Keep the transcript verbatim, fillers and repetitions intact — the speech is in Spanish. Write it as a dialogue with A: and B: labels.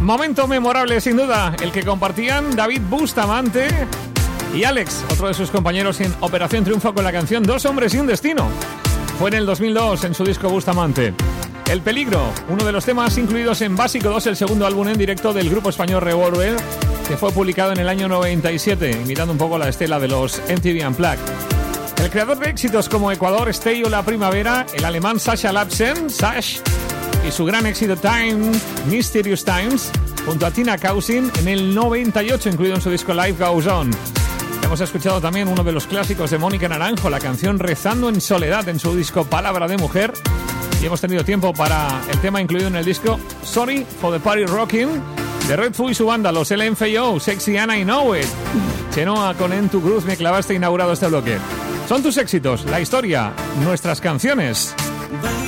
A: Momento memorable sin duda, el que compartían David Bustamante y Alex, otro de sus compañeros en Operación Triunfo, con la canción Dos hombres y un destino. Fue en el dos mil dos en su disco Bustamante. El peligro, uno de los temas incluidos en Básico dos, el segundo álbum en directo del grupo español Revolver, que fue publicado en el año noventa y siete, imitando un poco la estela de los M T V Unplugged. El creador de éxitos como Ecuador, Stay o La Primavera, el alemán Sascha Lapsen, Sash, y su gran éxito Time, Mysterious Times, junto a Tina Cousin en el noventa y ocho, incluido en su disco Life Goes On. Hemos escuchado también uno de los clásicos de Mónica Naranjo, la canción Rezando en Soledad, en su disco Palabra de Mujer. Y hemos tenido tiempo para el tema incluido en el disco Sorry for the Party Rockin' de Red Food y su banda, los L M F A O, Sexy and I Know It. Chenoa con En tu Cruz me clavaste, inaugurado este bloque. Son tus éxitos, la historia, nuestras canciones.